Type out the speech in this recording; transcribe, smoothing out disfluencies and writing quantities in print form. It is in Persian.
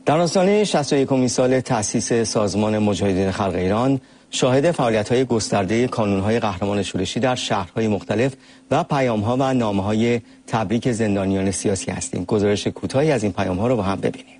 در آستانه 61مین سال تأسیس سازمان مجاهدین خلق ایران شاهد فعالیت‌های گسترده کانون‌های قهرمان شورشی در شهرهای مختلف و پیام‌ها و نامه‌های تبریک زندانیان سیاسی هستیم. گزارش کوتاهی از این پیام‌ها رو با هم ببینیم.